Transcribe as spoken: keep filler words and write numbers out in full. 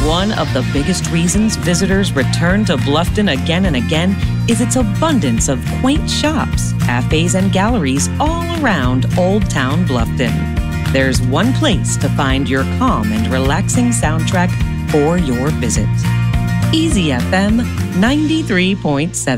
One of the biggest reasons visitors return to Bluffton again and again is its abundance of quaint shops, cafes, and galleries all around Old Town Bluffton. There's one place to find your calm and relaxing soundtrack for your visit. Easy F M ninety-three point seven.